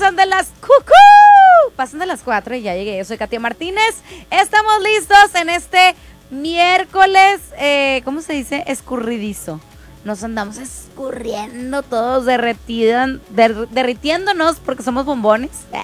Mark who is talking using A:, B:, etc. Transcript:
A: pasan de las pasan de las 4 y ya llegué. Yo soy Katia Martínez. Estamos listos en este miércoles, ¿cómo se dice? Escurridizo. Nos andamos escurriendo todos, derritiéndonos porque somos bombones.